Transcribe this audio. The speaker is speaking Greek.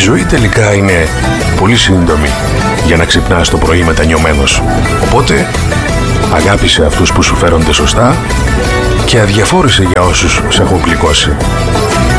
ζωή τελικά είναι πολύ σύντομη για να ξυπνάς το πρωί μετανιωμένος. Οπότε, αγάπησε αυτούς που σου φέρονται σωστά και αδιαφόρησε για όσους σε έχουν πληγώσει.